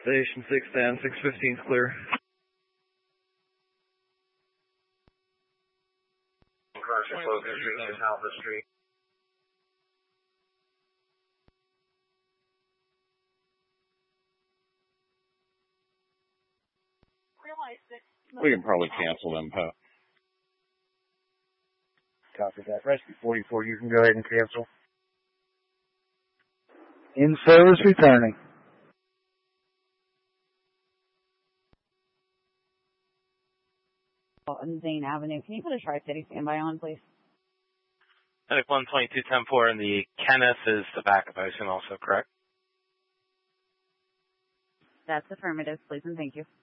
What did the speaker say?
Station 610, 615 is clear. Commercial Slogan Street is Alpha Street. We can probably cancel them, Pat. Copy that. Rescue 44, you can go ahead and cancel. In service returning. On Zane Avenue. Can you put a Tri-City standby on, please? Medic 122-10-4 and the Kenneth is the backup, I assume also, correct? That's affirmative, please and thank you.